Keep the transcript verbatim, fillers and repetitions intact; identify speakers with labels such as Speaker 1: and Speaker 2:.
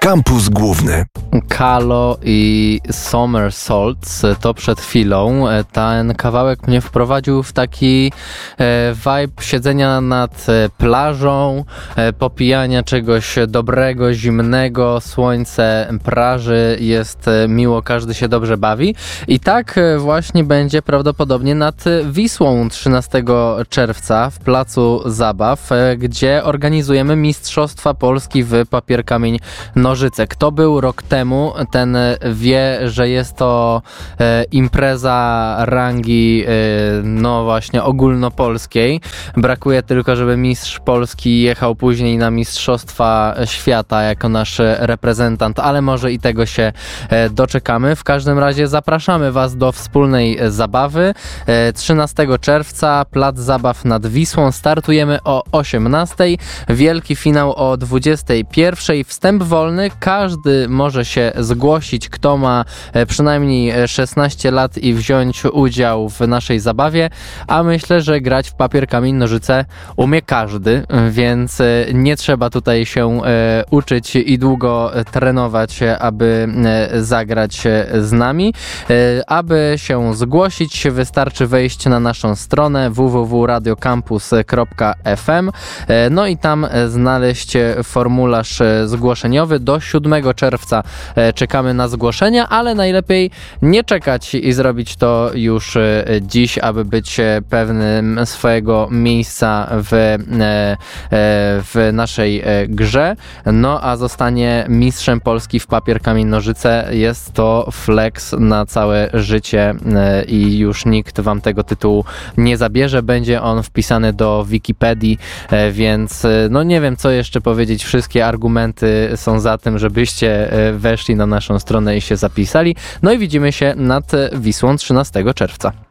Speaker 1: Kampus Główny.
Speaker 2: Kalo i Somersaults to przed chwilą. Ten kawałek mnie wprowadził w taki vibe siedzenia nad plażą, popijania czegoś dobrego, zimnego, słońce praży, jest miło, każdy się dobrze bawi. I tak właśnie będzie prawdopodobnie nad Wisłą trzynastego czerwca w Placu Zabaw, gdzie organizujemy Mistrzostwa Polski w papier, kamień, nożyce. Kto był rok temu, ten wie, że jest to e, impreza rangi e, no właśnie ogólnopolskiej. Brakuje tylko, żeby mistrz Polski jechał później na Mistrzostwa Świata jako nasz reprezentant, ale może i tego się e, doczekamy. W każdym razie zapraszamy Was do wspólnej zabawy. E, trzynastego czerwca Plac Zabaw nad Wisłą. Startujemy o osiemnastej. Wielki finał o dwudziestej pierwszej. Wstęp wolny. Każdy może się zgłosić, kto ma przynajmniej szesnaście lat i wziąć udział w naszej zabawie, a myślę, że grać w papier, kamień, nożyce umie każdy, więc nie trzeba tutaj się uczyć i długo trenować, aby zagrać z nami. Aby się zgłosić, wystarczy wejść na naszą stronę w w w kropka radio campus kropka f m, no i tam znaleźć formularz zgłoszeniowy. Do siódmego czerwca czekamy na zgłoszenia, ale najlepiej nie czekać i zrobić to już dziś, aby być pewnym swojego miejsca w, w naszej grze. No a zostanie mistrzem Polski w papier, kamień, nożyce. Jest to flex na całe życie i już nikt wam tego tytułu nie zabierze. Będzie on wpisany do Wikipedii, więc no nie wiem, co jeszcze powiedzieć. Wszystkie argumenty są za tym, żebyście weszli na naszą stronę i się zapisali. No i widzimy się nad Wisłą trzynastego czerwca.